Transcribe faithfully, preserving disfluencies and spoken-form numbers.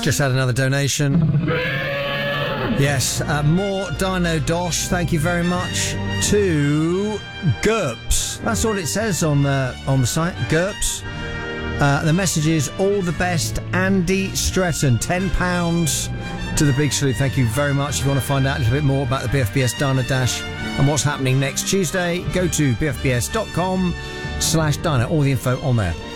Just had another donation. Yes, uh, more Dino Dosh. Thank you very much to GURPS. That's all it says on the on the site. GURPS. Uh, the message is all the best, Andy Stretton. Ten pounds to the Big Salute. Thank you very much. If you want to find out a little bit more about the B F B S Dino Dash and what's happening next Tuesday, go to bfbs dot com slash Dino. All the info on there.